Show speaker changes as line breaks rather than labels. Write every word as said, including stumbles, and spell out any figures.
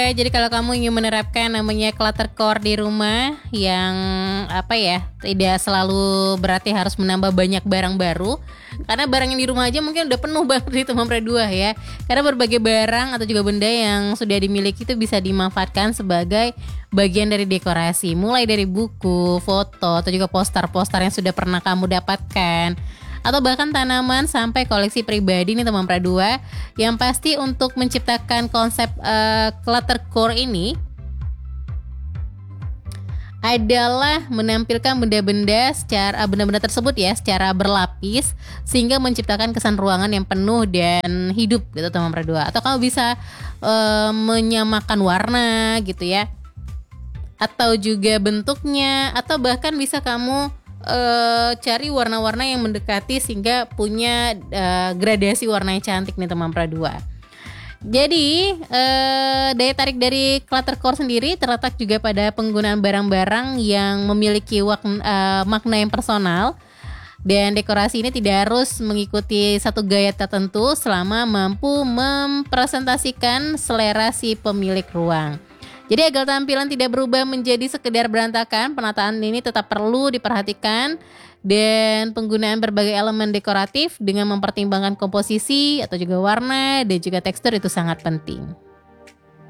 Jadi kalau kamu ingin menerapkan namanya cluttercore di rumah yang apa ya, tidak selalu berarti harus menambah banyak barang baru, karena barang yang di rumah aja mungkin udah penuh banget di Teman Pera dua ya. Karena berbagai barang atau juga benda yang sudah dimiliki itu bisa dimanfaatkan sebagai bagian dari dekorasi, mulai dari buku, foto, atau juga poster-poster yang sudah pernah kamu dapatkan, atau bahkan tanaman sampai koleksi pribadi nih Teman Pera dua. Yang pasti untuk menciptakan konsep uh, cluttercore ini adalah menampilkan benda-benda secara benda-benda tersebut ya secara berlapis sehingga menciptakan kesan ruangan yang penuh dan hidup gitu Teman Pera dua. Atau kamu bisa uh, menyamakan warna gitu ya, atau juga bentuknya, atau bahkan bisa kamu Uh, cari warna-warna yang mendekati sehingga punya uh, gradasi warna yang cantik nih Teman Pera dua. Jadi uh, daya tarik dari cluttercore sendiri terletak juga pada penggunaan barang-barang yang memiliki wak- uh, makna yang personal, dan dekorasi ini tidak harus mengikuti satu gaya tertentu selama mampu mempresentasikan selera si pemilik ruang. Jadi agar tampilan tidak berubah menjadi sekedar berantakan, penataan ini tetap perlu diperhatikan dan penggunaan berbagai elemen dekoratif dengan mempertimbangkan komposisi atau juga warna dan juga tekstur itu sangat penting.